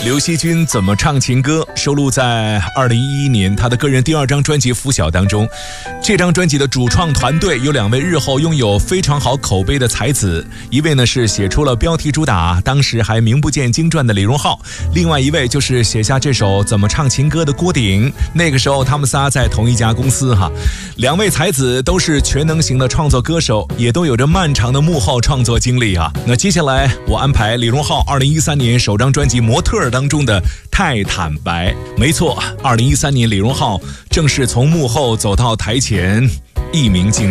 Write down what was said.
刘惜君怎么唱情歌收录在2011年他的个人第2张专辑《拂晓》当中。这张专辑的主创团队有2位日后拥有非常好口碑的才子，一位呢是写出了标题主打当时还名不见经传的李荣浩，另外一位就是写下这首怎么唱情歌的郭顶。那个时候他们仨在同一家公司哈。2位才子都是全能型的创作歌手，也都有着漫长的幕后创作经历啊。那接下来我安排李荣浩2013年首张专辑《模特儿》当中的《太坦白》。没错，2013年李荣浩正式从幕后走到台前，一鸣惊人。